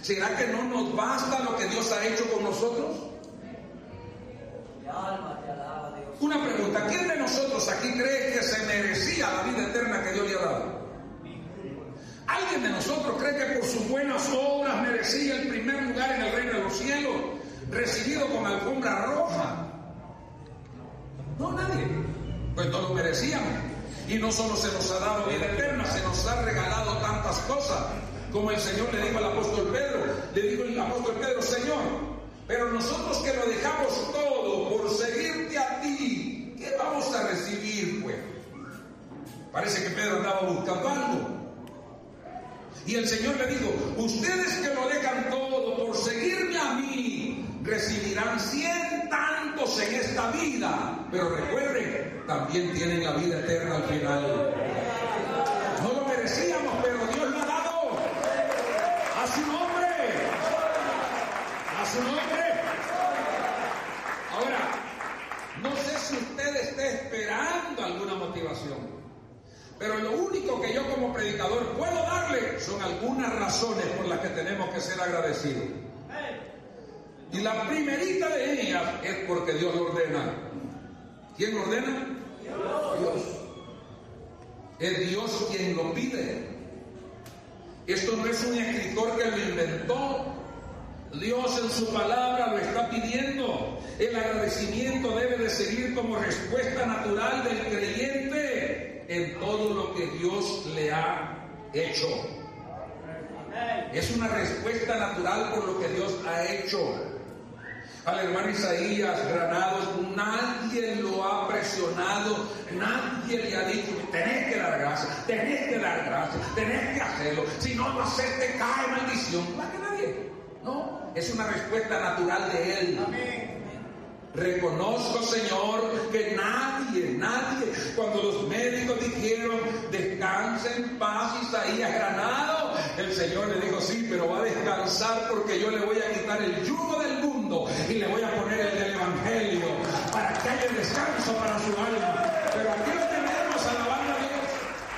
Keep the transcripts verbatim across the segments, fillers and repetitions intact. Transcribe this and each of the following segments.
¿Será que no nos basta lo que Dios ha hecho con nosotros? Una pregunta, ¿quién de nosotros aquí cree que se merecía la vida eterna que Dios le ha dado? ¿Alguien de nosotros cree que por sus buenas obras merecía el primer lugar en el reino de los cielos, recibido con alfombra roja? No, nadie. Pues no lo merecíamos. Y no solo se nos ha dado vida eterna, se nos ha regalado tantas cosas. Como el Señor le dijo al apóstol Pedro, le dijo el apóstol Pedro: Señor, pero nosotros que lo dejamos todo por seguirte a ti, ¿qué vamos a recibir, pues? Parece que Pedro andaba buscando algo. Y el Señor le dijo: ustedes que lo dejan todo por seguirme a mí, recibirán cien tantos en esta vida. Pero recuerden, también tienen la vida eterna al final. No lo merecíamos, pero Dios lo ha dado. A su nombre. A su nombre. Ahora, no sé si usted esté esperando alguna motivación, pero lo único que yo como predicador puedo darle son algunas razones por las que tenemos que ser agradecidos. Y la primerita de ellas es porque Dios lo ordena. ¿Quién lo ordena? Dios. Es Dios quien lo pide. Esto no es un escritor que lo inventó. Dios en su palabra lo está pidiendo. El agradecimiento debe de seguir como respuesta natural del creyente en todo lo que Dios le ha hecho. Es una respuesta natural por lo que Dios ha hecho. Al hermano Isaías Granados, nadie lo ha presionado, nadie le ha dicho: tenés que dar gracias, tenés que dar gracias, tenés que hacerlo, si no lo haces te cae maldición. ¿Para que nadie? No, es una respuesta natural de él. Amén. Reconozco, Señor, que nadie, nadie, cuando los médicos dijeron: descansa en paz, Isaías Granado, el Señor le dijo: sí, pero va a descansar porque yo le voy a quitar el yugo del mundo y le voy a poner el del Evangelio para que haya descanso para su alma. Pero aquí lo tenemos, alabando a Dios.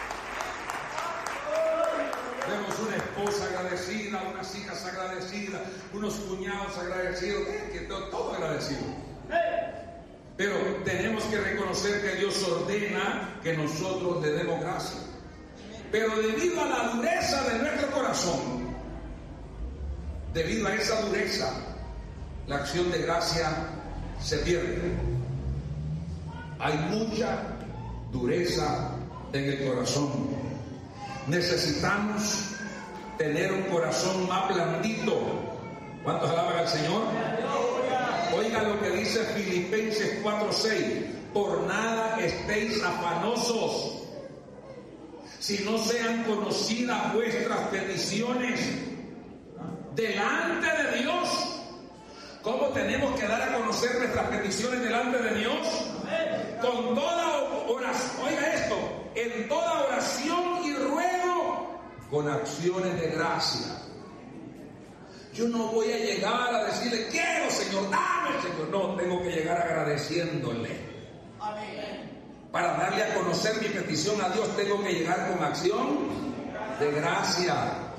Vemos una esposa agradecida, unas hijas agradecidas, unos cuñados agradecidos, que todo, todo agradecido. Pero tenemos que reconocer que Dios ordena que nosotros le demos gracia. Pero debido a la dureza de nuestro corazón, debido a esa dureza, la acción de gracia se pierde. Hay mucha dureza en el corazón. Necesitamos tener un corazón más blandito. ¿Cuántos alaban al Señor? Oiga lo que dice Filipenses cuatro seis: por nada estéis afanosos, si no sean conocidas vuestras peticiones delante de Dios. ¿Cómo tenemos que dar a conocer nuestras peticiones delante de Dios? Con toda oración, oiga esto, en toda oración y ruego, con acciones de gracia. Yo no voy a llegar a decirle: quiero, Señor, dame, Señor. No, tengo que llegar agradeciéndole. Amén. Para darle a conocer mi petición a Dios, tengo que llegar con acción de gracia.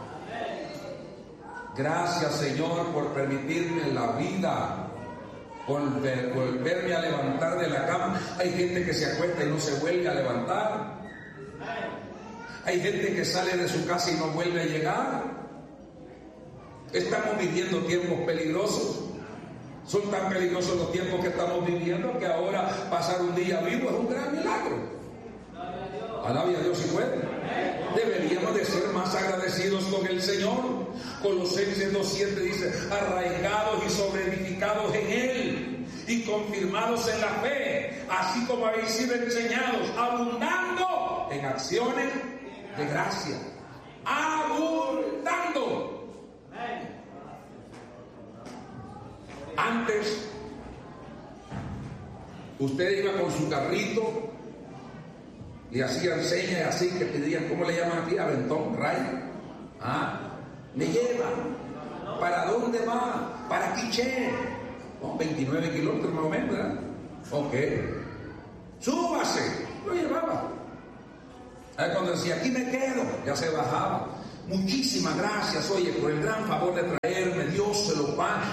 Gracias, Señor, por permitirme la vida, volver, volverme a levantar de la cama. Hay gente que se acuesta y no se vuelve a levantar. Hay gente que sale de su casa y no vuelve a llegar. Estamos viviendo tiempos peligrosos. Son tan peligrosos los tiempos que estamos viviendo que ahora pasar un día vivo es un gran milagro. Alabe a Dios si puede. Deberíamos de ser más agradecidos con el Señor. Colosenses dos siete dice: arraigados y sobreedificados en Él y confirmados en la fe, así como habéis sido enseñados, abundando en acciones de gracia. Abundando. Antes, usted iba con su carrito y hacían señas así que pedían, ¿cómo le llaman aquí? Aventón, ray. Ah, me lleva. ¿Para dónde va? Para Quiché. Oh, veintinueve kilómetros más o menos, ¿verdad? Ok. Súbase. Lo llevaba. Ahí cuando decía, aquí me quedo, ya se bajaba. Muchísimas gracias, oye, por el gran favor de traer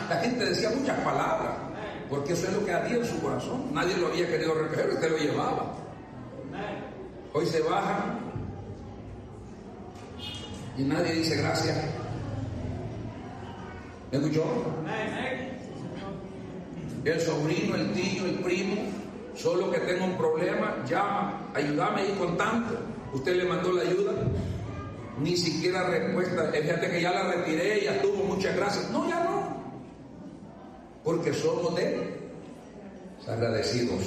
La gente decía muchas palabras, porque eso es lo que había en su corazón. Nadie lo había querido recoger, usted lo llevaba. Hoy se baja y nadie dice gracias. ¿Me escuchó? El sobrino, el tío, el primo, solo que tenga un problema, llama, ayúdame ahí con tanto. Usted le mandó la ayuda, ni siquiera respuesta. Fíjate que ya la retiré, ya tuvo, muchas gracias. No, ya no, porque somos de agradecidos.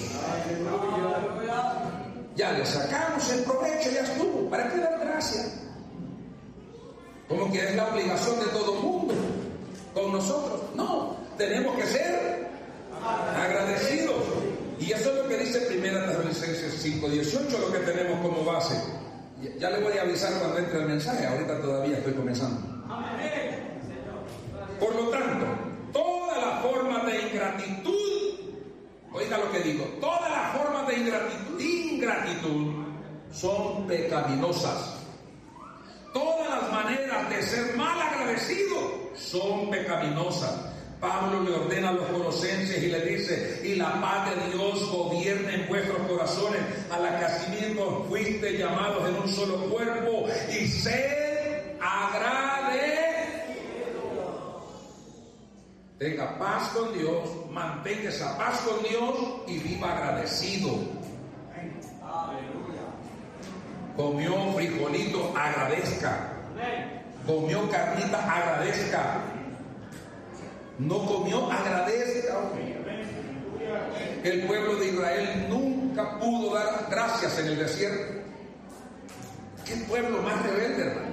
Ya le sacamos el provecho, ya estuvo. ¿Para qué dar gracias? Como que es la obligación de todo el mundo con nosotros. No, tenemos que ser agradecidos. Y eso es lo que dice Primera Tesalonicenses cinco dieciocho, lo que tenemos como base. Ya le voy a avisar cuando entre el mensaje, ahorita todavía estoy comenzando. Por lo tanto, todas las formas de ingratitud, oiga lo que digo, todas las formas de ingratitud, ingratitud son pecaminosas. Todas las maneras de ser mal agradecido son pecaminosas. Pablo le ordena a los colosenses y le dice: y la paz de Dios gobierne en vuestros corazones, a la que asimismo fuiste llamados en un solo cuerpo, y sed agradecidos. Tenga paz con Dios, mantenga esa paz con Dios y viva agradecido. Comió frijolito, agradezca. Comió carnita, agradezca. No comió, agradezca. El pueblo de Israel nunca pudo dar gracias en el desierto. ¿Qué pueblo más rebelde, hermano?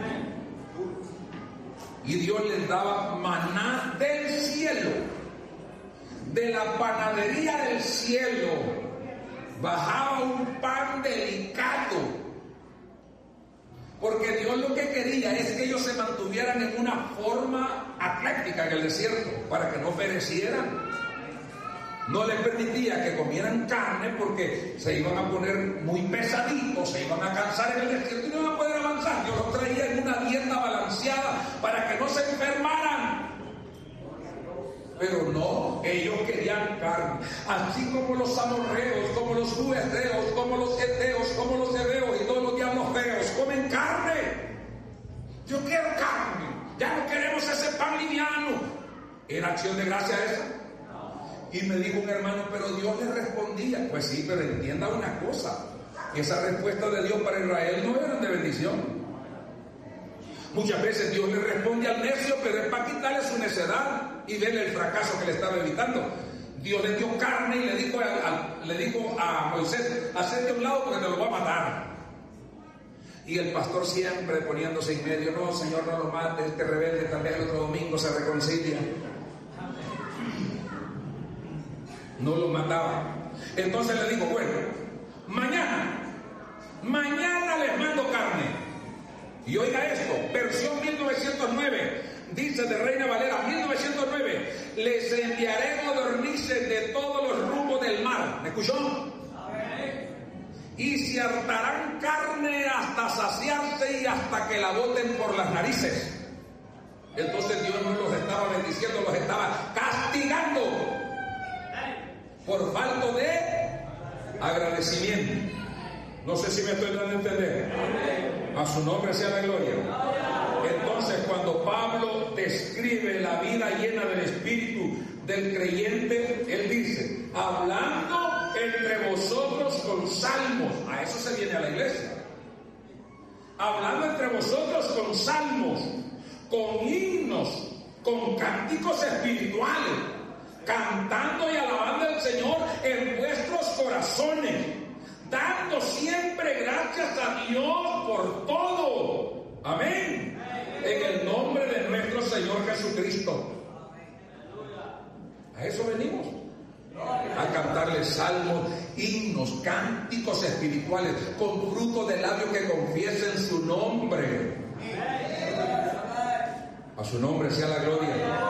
Y Dios les daba maná del cielo, de la panadería del cielo. Bajaba un pan delicado. Porque Dios lo que quería es que ellos se mantuvieran en una forma atlética en el desierto, para que no perecieran. No les permitía que comieran carne porque se iban a poner muy pesaditos, se iban a cansar en el desierto y no iban a poder avanzar. Dios los traía en una dieta balanceada para que no se enfermaran. Pero no, ellos querían carne, así como los amorreos, como los judeos, como los heteos, como los hebeos y todos los diablos feos comen carne. Yo quiero carne, ya no queremos ese pan liviano. ¿Era acción de gracia esa? Y me dijo un hermano: pero Dios le respondía. Pues sí, pero entienda una cosa, esa respuesta de Dios para Israel no era de bendición. Muchas veces Dios le responde al necio, pero es para quitarle su necedad y verle el fracaso que le estaba evitando. Dios le dio carne y le dijo a, a, le dijo a Moisés: hacete a un lado porque te lo voy a matar. Y el pastor siempre poniéndose en medio: no, Señor, no lo mates, este rebelde tal vez el otro domingo se reconcilia. No lo mataba. Entonces le dijo: bueno, mañana, mañana les mando carne. Y oiga esto, versión mil novecientos nueve, dice de Reina Valera mil novecientos nueve: les enviaré codornices de todos los rumbos del mar. ¿Me escuchó? Y se hartarán carne hasta saciarse y hasta que la boten por las narices. Entonces Dios no los estaba bendiciendo, los estaba castigando por falta de agradecimiento. No sé si me estoy dando a entender. A su nombre sea la gloria. Entonces, cuando Pablo describe la vida llena del Espíritu del creyente, él dice: hablando entre vosotros con salmos. A eso se viene a la iglesia. Hablando entre vosotros con salmos, con himnos, con cánticos espirituales, cantando y alabando al Señor en vuestros corazones, dando siempre gracias a Dios por todo. Amén. En el nombre de nuestro Señor Jesucristo. A eso venimos. A cantarle salmos, himnos, cánticos espirituales, con fruto de labios que confiesen su nombre. A su nombre sea la gloria.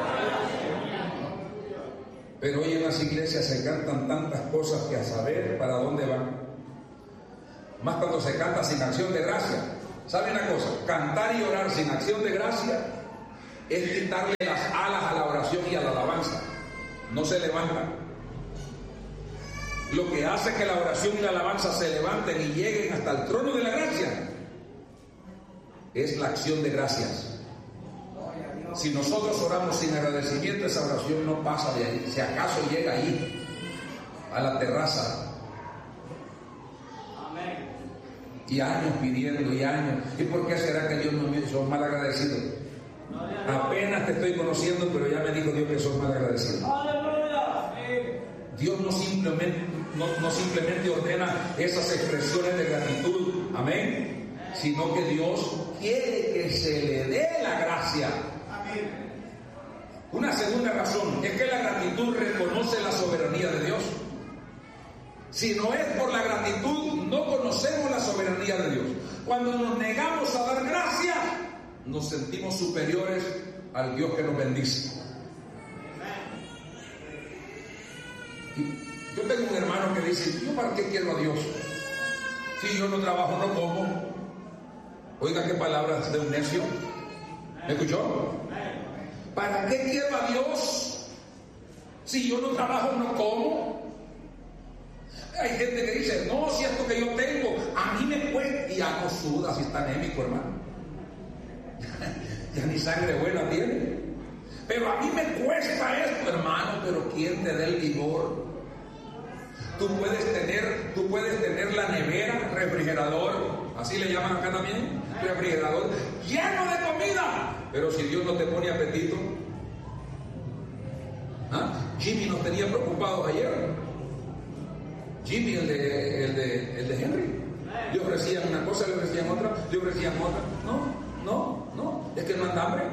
Pero hoy en las iglesias se cantan tantas cosas que a saber para dónde van. Más cuando se canta sin acción de gracia. ¿Sabe una cosa? Cantar y orar sin acción de gracia es quitarle las alas a la oración oración y a la alabanza. No se levanta. Lo que hace que la oración y la alabanza se levanten y lleguen hasta el trono de la gracia es la acción de gracias. Si nosotros oramos sin agradecimiento, esa oración no pasa de ahí. Si acaso llega ahí, a la terraza. Y años pidiendo, y años. ¿Y por qué será que Dios no me son mal agradecidos? Apenas te estoy conociendo, pero ya me dijo Dios que sos mal agradecido. Dios no simplemente, no, no simplemente ordena esas expresiones de gratitud, amén, sino que Dios quiere que se le dé la gracia. Una segunda razón es que la gratitud reconoce la soberanía de Dios. Si no es por la gratitud, no conocemos la soberanía de Dios. Cuando nos negamos a dar gracias, nos sentimos superiores al Dios que nos bendice. Y yo tengo un hermano que dice: ¿yo para qué quiero a Dios? Si yo no trabajo, no como. Oiga qué palabras de un necio. ¿Me escuchó? ¿Para qué quiero a Dios si yo no trabajo, no como? Hay gente que dice: no, si esto que yo tengo a mí me cuesta, y ya no suda, si está anémico, hermano. Ya ni sangre buena tiene. Pero a mí me cuesta esto, hermano. Pero ¿quién te da el vigor? Tú puedes tener, tú puedes tener la nevera, refrigerador, así le llaman acá también, refrigerador lleno de comida, pero si Dios no te pone apetito. ¿Ah? Jimmy nos tenía preocupados ayer. Jimmy, el de, el de, el de Henry, le ofrecían una cosa, le ofrecían otra, le ofrecían otra. No, no, no, es que no anda hambre.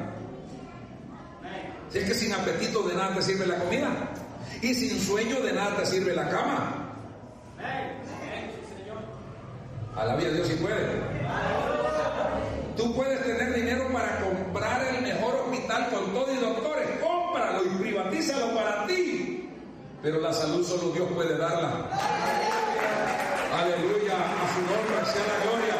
Si es que sin apetito de nada te sirve la comida, y sin sueño de nada te sirve la cama. Alabía a Dios si puede. Tú puedes tener dinero para comprar el mejor hospital con todo y doctores, cómpralo y privatízalo para ti. Pero la salud solo Dios puede darla. Aleluya, a su nombre sea la gloria.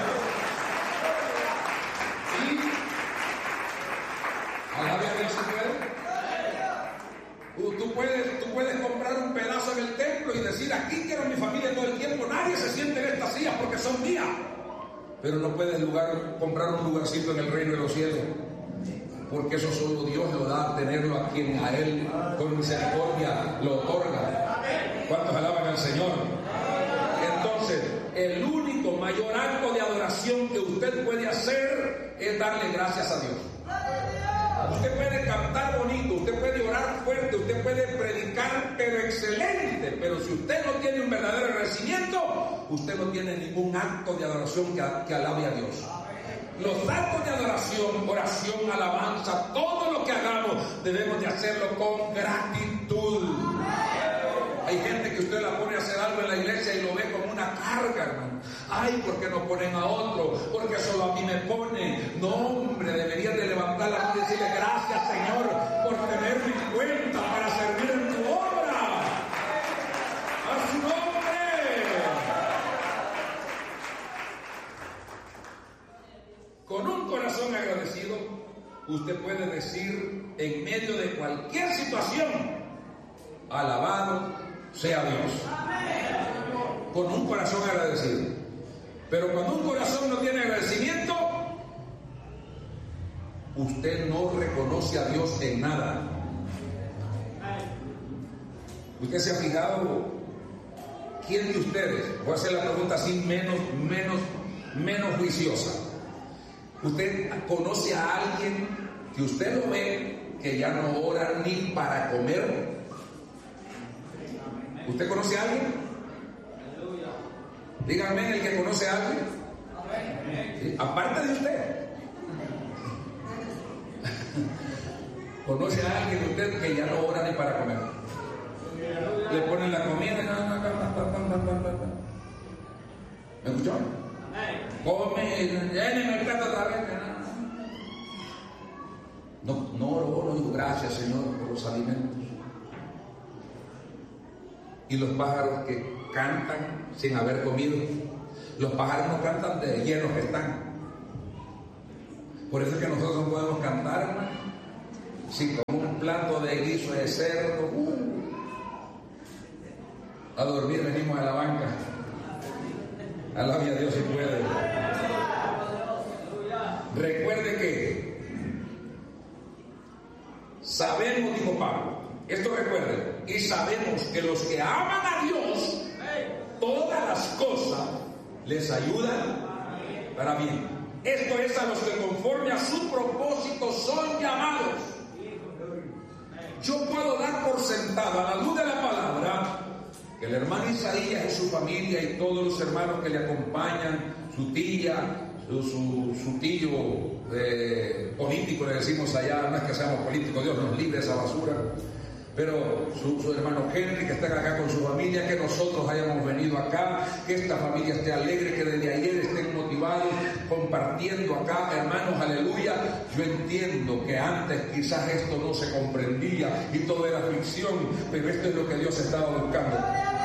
Y alabía a Dios si puede. Tú puedes, tú puedes comprar un pedazo en el templo y decir: aquí quiero a mi familia todo el tiempo, nadie se siente en estas sillas porque son mías. Pero no puedes lugar, comprar un lugarcito en el reino de los cielos, porque eso solo Dios lo da, tenerlo a quien a Él con misericordia lo otorga. ¿Cuántos alaban al Señor? Entonces, el único mayor acto de adoración que usted puede hacer es darle gracias a Dios. Usted puede cantar bonito, usted puede orar fuerte, usted puede predicar pero excelente, pero si usted no tiene un verdadero agradecimiento, usted no tiene ningún acto de adoración que, que alabe a Dios. Los actos de adoración, oración, alabanza, todo lo que hagamos debemos de hacerlo con gratitud. Hay gente que usted la pone a hacer algo en la iglesia y lo ve como una carga, hermano. Ay, ¿por qué no ponen a otro? Porque solo a mí me ponen. No, hombre, deberían de levantar la mano y decirle: gracias, Señor, por tenerme en cuenta para servir en tu obra. A su nombre. Con un corazón agradecido, usted puede decir en medio de cualquier situación: alabado sea Dios. Con un corazón agradecido. Pero cuando un corazón no tiene agradecimiento, usted no reconoce a Dios en nada. ¿Usted se ha fijado quién de ustedes? Voy a hacer la pregunta así menos, menos, menos juiciosa. ¿Usted conoce a alguien que usted lo ve que ya no ora ni para comer? ¿Usted conoce a alguien? Dígame el que conoce a alguien. ¿Sí? Aparte de usted. ¿Conoce a alguien de usted que ya no ora ni para comer? Le ponen la comida y no, no, no, no, no, no. ¿Me escuchó? Come, ya ni me trata otra vez. No, no oro, no digo gracias, Señor, por los alimentos. Y los pájaros que cantan sin haber comido, los pájaros no cantan de llenos que están. Por eso es que nosotros no podemos cantar, hermano, sin comer un plato de guiso de cerdo. Uh, a dormir venimos a la banca. Alabe a Dios si puede. Recuerde que sabemos, dijo Pablo, esto recuerden, y sabemos que los que aman a Dios, todas las cosas les ayudan para bien. Esto es a los que conforme a su propósito son llamados. Yo puedo dar por sentado, a la luz de la palabra, que el hermano Isaías y su familia y todos los hermanos que le acompañan, su tía, su, su, su tío eh, político, le decimos allá, no es que seamos políticos, Dios nos libre de esa basura, pero su, su hermano Henry, que están acá con su familia, que nosotros hayamos venido acá, que esta familia esté alegre, que desde ayer estén motivados, compartiendo acá, hermanos, aleluya. Yo entiendo que antes quizás esto no se comprendía y todo era ficción, pero esto es lo que Dios estaba buscando.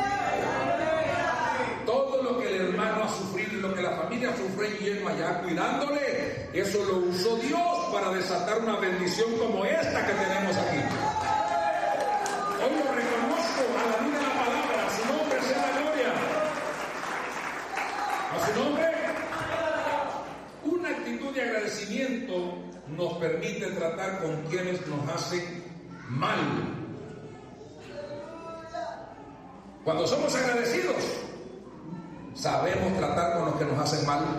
Todo lo que el hermano ha sufrido y lo que la familia sufrió lleno allá cuidándole, eso lo usó Dios para desatar una bendición como esta que tenemos aquí. Hoy lo reconozco a la luz de la palabra, a su nombre sea la gloria. A su nombre. Una actitud de agradecimiento nos permite tratar con quienes nos hacen mal. Cuando somos agradecidos, sabemos tratar con los que nos hacen mal.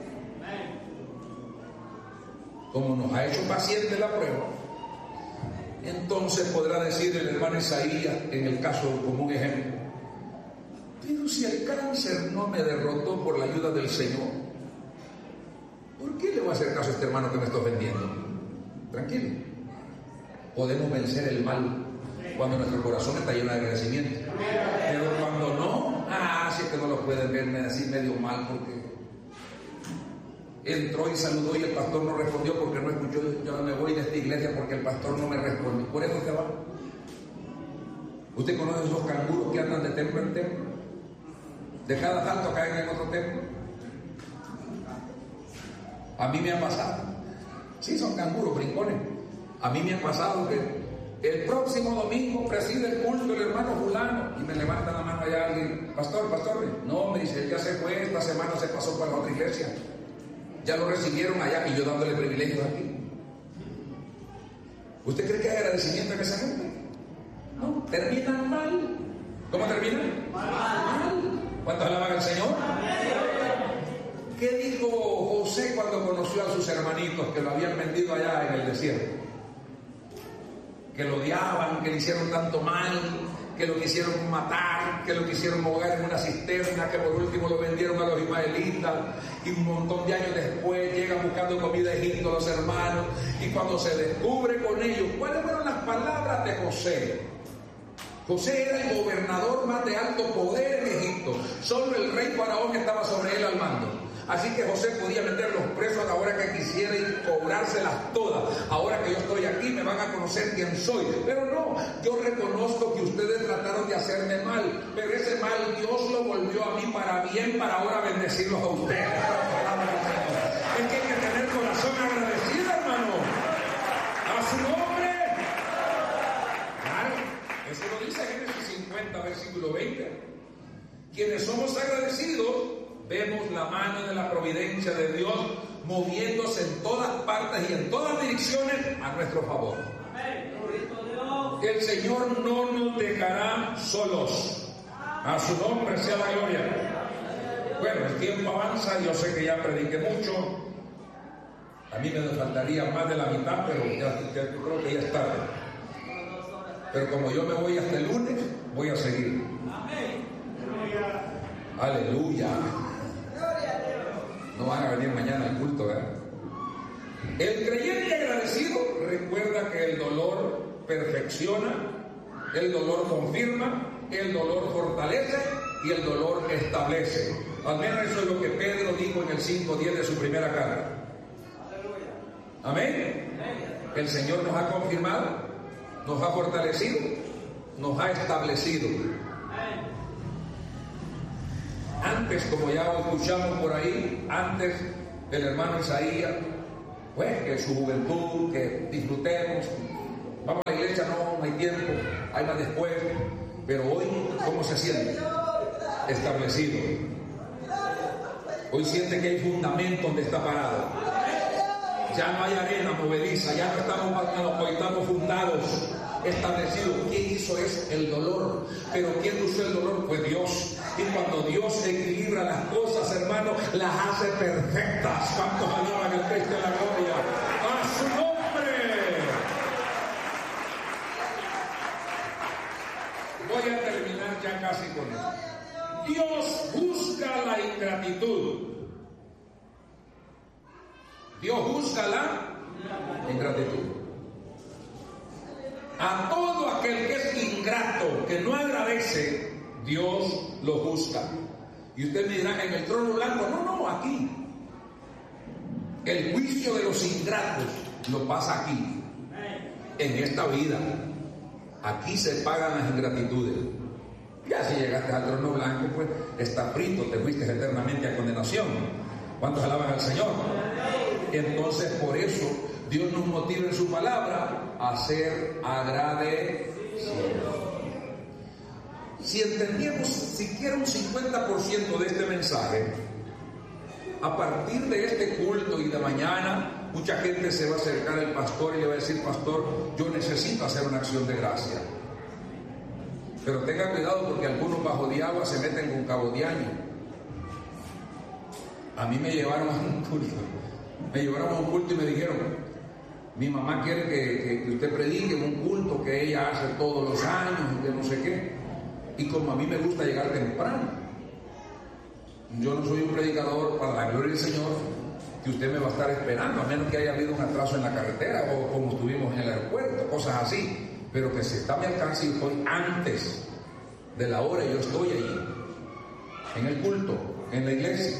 Como nos ha hecho paciente la prueba, entonces podrá decir el hermano Isaías, en el caso como un ejemplo, pero si el cáncer no me derrotó por la ayuda del Señor, ¿por qué le voy a hacer caso a este hermano que me está ofendiendo? Tranquilo, podemos vencer el mal cuando nuestro corazón está lleno de agradecimiento, pero cuando no, ah, sí que no lo pueden verme así medio mal porque entró y saludó y el pastor no respondió porque no escuchó. Yo me voy de esta iglesia porque el pastor no me responde. Por eso se va. ¿Usted conoce esos canguros que andan de templo en templo? De cada salto caen en otro templo. A mí me ha pasado. Sí, son canguros, brincones. A mí me ha pasado que el próximo domingo preside el culto el hermano fulano y me levanta la mano allá alguien. Pastor, pastor. No, me dice, ya se fue, esta semana se pasó para otra iglesia. Ya lo recibieron allá y yo dándole privilegios aquí. ¿Usted cree que hay agradecimiento en esa gente? No, terminan mal. ¿Cómo terminan? Mal. ¿Cuántos alaban al Señor? ¿Qué dijo José cuando conoció a sus hermanitos que lo habían vendido allá en el desierto? Que lo odiaban, que le hicieron tanto mal, que lo quisieron matar, que lo quisieron ahogar en una cisterna, que por último lo vendieron a los ismaelitas, y un montón de años después llegan buscando comida a Egipto los hermanos, y cuando se descubre con ellos, ¿cuáles fueron las palabras de José? José era el gobernador más de alto poder en Egipto, solo el rey Faraón estaba sobre él al mando. Así que José podía meterlos presos a la hora que quisiera y cobrárselas todas. Ahora que yo estoy aquí me van a conocer quién soy. Pero no, yo reconozco que ustedes trataron de hacerme mal, pero ese mal Dios lo volvió a mí para bien, para ahora bendecirlos a ustedes. Es que hay que tener corazón agradecido, hermano. A su nombre. Claro, eso lo dice Génesis cincuenta, versículo veinte. Quienes somos agradecidos, vemos la mano de la providencia de Dios moviéndose en todas partes y en todas direcciones a nuestro favor. El Señor no nos dejará solos. A su nombre sea la gloria. Bueno, el tiempo avanza, yo sé que ya prediqué mucho. A mí me faltaría más de la mitad, pero ya, ya creo que ya es tarde. Pero como yo me voy hasta el lunes, voy a seguir. Aleluya. No van a venir mañana al culto, ¿verdad? El creyente agradecido recuerda que el dolor perfecciona, el dolor confirma, el dolor fortalece y el dolor establece. Al menos eso es lo que Pedro dijo en el cinco diez de su primera carta. Amén. El Señor nos ha confirmado, nos ha fortalecido, nos ha establecido. Antes, como ya escuchamos por ahí, antes del hermano Isaías, pues que su juventud, que disfrutemos, vamos a la iglesia vaina después. Pero hoy, ¿cómo se siente? Establecido. Hoy siente que hay fundamento donde está parado. Ya no hay arena movediza, ya no estamos, hoy estamos fundados, establecidos. ¿Quién hizo es el dolor? Pero ¿quién usó el dolor? Pues Dios. Y cuando Dios equilibra las cosas, hermano, las hace perfectas. ¿Cuántos alaban al Cristo de la gloria? ¡A su nombre! Voy a terminar ya casi con esto. Dios juzga la ingratitud. Dios juzga la ingratitud. A todo aquel que es ingrato, que no agradece, Dios lo juzga. Y usted me dirá, en el trono blanco, no, no, aquí. El juicio de los ingratos lo pasa aquí, en esta vida. Aquí se pagan las ingratitudes. Ya si llegaste al trono blanco, pues está frito, te fuiste eternamente a condenación. ¿Cuántos alaban al Señor? Entonces, por eso, Dios nos motiva en su palabra a ser agradecidos. Si entendíamos siquiera un cincuenta por ciento de este mensaje, a partir de este culto y de mañana, mucha gente se va a acercar al pastor y le va a decir: pastor, yo necesito hacer una acción de gracia. Pero tenga cuidado, porque algunos bajo de agua se meten con cabo de año. A mí me llevaron a un culto, me llevaron a un culto y me dijeron: mi mamá quiere que, que usted predique en un culto que ella hace todos los años y que no sé qué. Y como a mí me gusta llegar temprano, yo no soy un predicador para la gloria del Señor que usted me va a estar esperando, a menos que haya habido un atraso en la carretera o como estuvimos en el aeropuerto, cosas así. Pero que si está a mi alcance y estoy antes de la hora, yo estoy allí, en el culto, en la iglesia.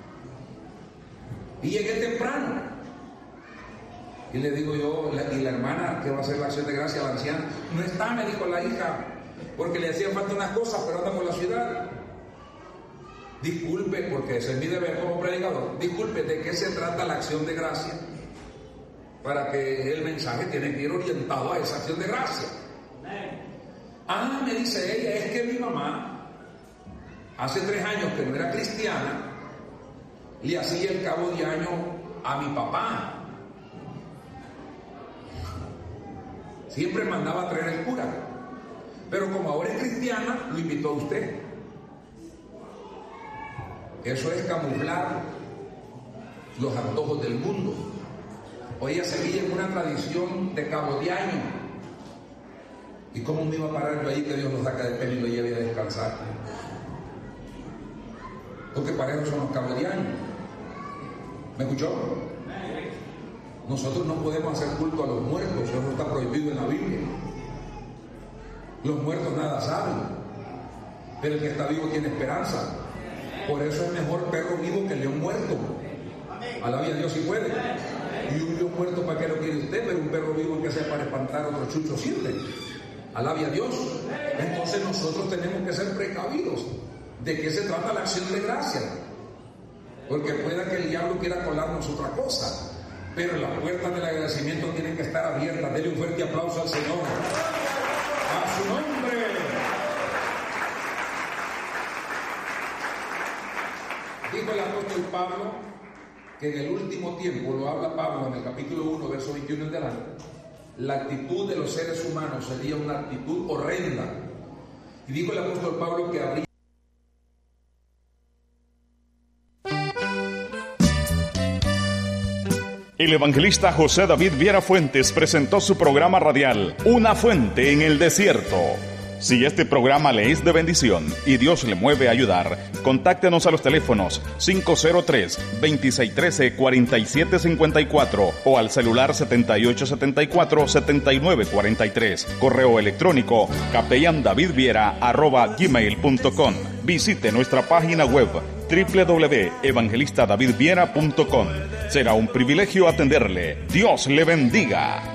Y llegué temprano. Y le digo yo, y la hermana que va a hacer la acción de gracia, la anciana, no está, me dijo la hija, porque le hacían falta unas cosas, pero anda por la ciudad. Disculpe, porque ese es mi deber como predicador. Disculpe, ¿de qué se trata la acción de gracia? Para que el mensaje tiene que ir orientado a esa acción de gracia. Ah, me dice ella, es que mi mamá, hace tres años que no era cristiana, le hacía el cabo de año a mi papá. Siempre mandaba a traer el cura. Pero como ahora es cristiana, lo invitó a usted. Eso es camuflar los antojos del mundo. O ella seguía en una tradición de cabo de año. ¿Y cómo me iba a parar yo ahí que Dios nos saca de pelo y lo lleve a descansar? Porque para eso son los cabos de año. ¿Me escuchó? Nosotros no podemos hacer culto a los muertos, eso está prohibido en la Biblia. Los muertos nada saben, pero el que está vivo tiene esperanza. Por eso es mejor perro vivo que león muerto. Alabe a Dios si puede. Y un león muerto, ¿para qué lo quiere usted? Pero un perro vivo que sea para espantar a otro chucho sirve. Alabe a Dios. Entonces nosotros tenemos que ser precavidos. ¿De qué se trata la acción de gracia? Porque pueda que el diablo quiera colarnos otra cosa, pero las puertas del agradecimiento tienen que estar abiertas. Dele un fuerte aplauso al Señor. A su nombre. Dijo el apóstol Pablo que en el último tiempo, lo habla Pablo en el capítulo uno, verso veintiuno en adelante, la actitud de los seres humanos sería una actitud horrenda. Y dijo el apóstol Pablo que habría El evangelista José David Viera Fuentes presentó su programa radial, Una Fuente en el Desierto. Si este programa le es de bendición y Dios le mueve a ayudar, contáctenos a los teléfonos cinco cero tres, veintiséis trece, cuarenta y siete cincuenta y cuatro o al celular setenta y ocho setenta y cuatro, setenta y nueve cuarenta y tres. Correo electrónico capellandavidviera arroba gmail punto com. Visite nuestra página web doble u doble u doble u punto evangelista david viera punto com. Será un privilegio atenderle. Dios le bendiga.